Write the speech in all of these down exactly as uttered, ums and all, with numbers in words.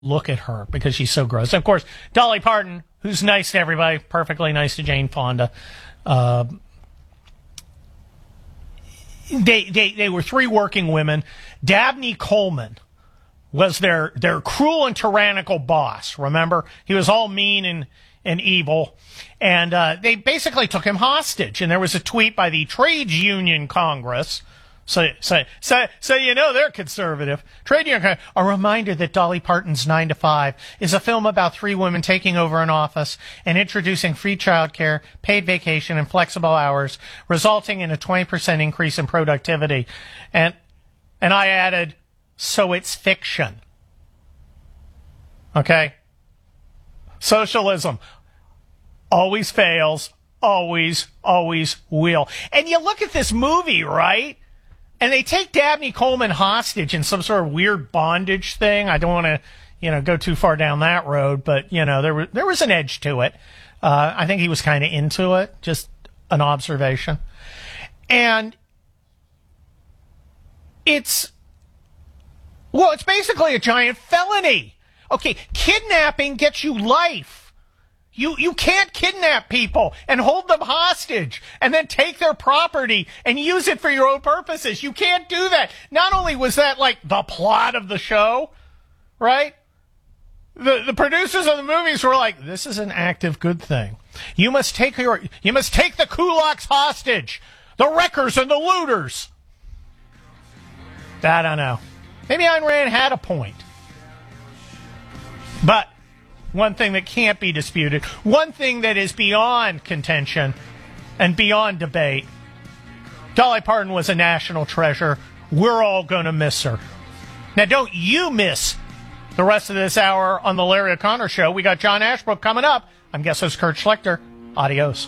look at her because she's so gross. And of course, Dolly Parton, who's nice to everybody, perfectly nice to Jane Fonda. Uh, they, they, they were three working women. Dabney Coleman was their, their cruel and tyrannical boss. Remember? He was all mean and, and evil. And, uh, they basically took him hostage. And there was a tweet by the Trades Union Congress. So, so, so, so you know they're conservative. Trade Union, a reminder that Dolly Parton's nine to five is a film about three women taking over an office and introducing free childcare, paid vacation, and flexible hours, resulting in a twenty percent increase in productivity. And, and I added, so it's fiction. Okay? Socialism always fails, always, always will. And you look at this movie, right? And they take Dabney Coleman hostage in some sort of weird bondage thing. I don't want to, you know, go too far down that road, but, you know, there was, there was an edge to it. Uh, I think he was kind of into it, just an observation. And it's, well, it's basically a giant felony. Okay, kidnapping gets you life. You you can't kidnap people and hold them hostage and then take their property and use it for your own purposes. You can't do that. Not only was that like the plot of the show, right? The the producers of the movies were like, this is an active good thing. You must take your you must take the kulaks hostage, the wreckers and the looters. I don't know. Maybe Ayn Rand had a point. But one thing that can't be disputed, one thing that is beyond contention and beyond debate, Dolly Parton was a national treasure. We're all going to miss her. Now, don't you miss the rest of this hour on the Larry O'Connor Show. We got John Ashbrook coming up. I'm guest host Kurt Schlichter. Adios.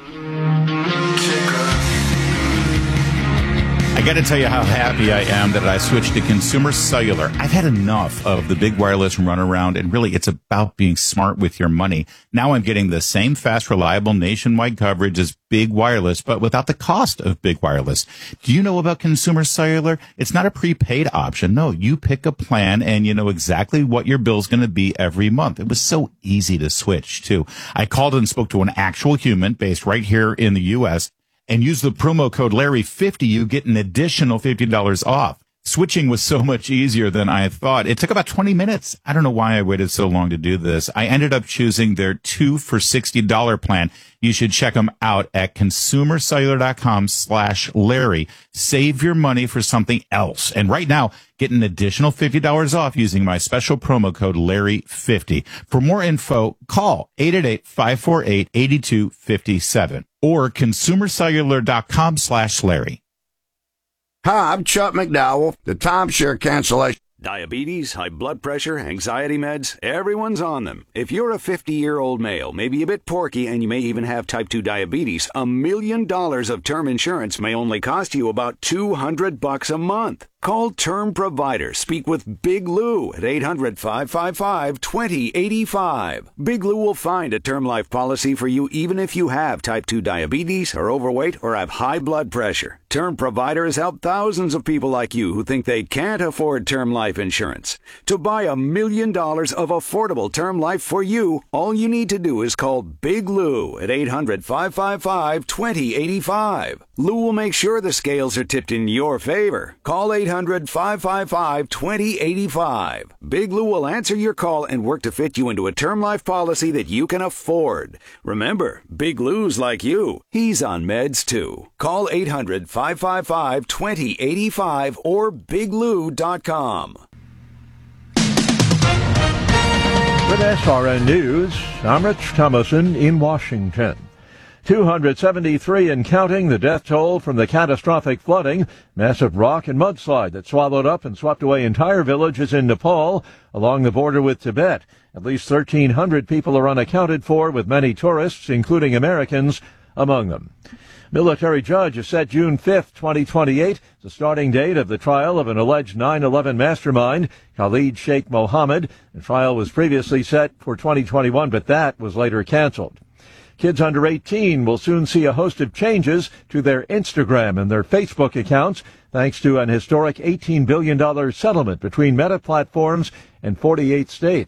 I got to tell you how happy I am that I switched to Consumer Cellular. I've had enough of the big wireless runaround, and really it's about being smart with your money. Now I'm getting the same fast, reliable nationwide coverage as big wireless, but without the cost of big wireless. Do you know about Consumer Cellular? It's not a prepaid option. No, you pick a plan and you know exactly what your bill's going to be every month. It was so easy to switch, too. I called and spoke to an actual human based right here in the U S and use the promo code Larry fifty, you get an additional fifty dollars off. Switching was so much easier than I thought. It took about twenty minutes. I don't know why I waited so long to do this. I ended up choosing their two for sixty dollars plan. You should check them out at consumercellular.com slash Larry. Save your money for something else. And right now, get an additional fifty dollars off using my special promo code Larry fifty. For more info, call eight eight eight, five four eight, eight two five seven or consumercellular.com slash Larry. Hi, I'm Chuck McDowell, the timeshare cancellation. Diabetes, high blood pressure, anxiety meds, everyone's on them. If you're a fifty-year-old male, maybe a bit porky, and you may even have type two diabetes, a million dollars of term insurance may only cost you about two hundred bucks a month. Call Term Provider. Speak with Big Lou at eight hundred, five five five, two zero eight five. Big Lou will find a term life policy for you even if you have type two diabetes, are overweight, or have high blood pressure. Term Provider has helped thousands of people like you who think they can't afford term life insurance. To buy a million dollars of affordable term life for you, all you need to do is call Big Lou at eight hundred, five five five, two zero eight five. Lou will make sure the scales are tipped in your favor. Call eight hundred, five five five, two zero eight five. Big Lou will answer your call and work to fit you into a term life policy that you can afford. Remember, Big Lou's like you. He's on meds too. Call eight hundred, five five five, two zero eight five or big lou dot com. With S R N News, I'm Rich Thomason in Washington. two hundred seventy-three and counting the death toll from the catastrophic flooding, massive rock and mudslide that swallowed up and swept away entire villages in Nepal along the border with Tibet. At least thirteen hundred people are unaccounted for, with many tourists, including Americans, among them. Military judge has set June fifth, twenty twenty-eight, the starting date of the trial of an alleged nine eleven mastermind, Khalid Sheikh Mohammed. The trial was previously set for twenty twenty-one, but that was later canceled. Kids under eighteen will soon see a host of changes to their Instagram and their Facebook accounts, thanks to an historic eighteen billion dollars settlement between Meta Platforms and forty-eight states.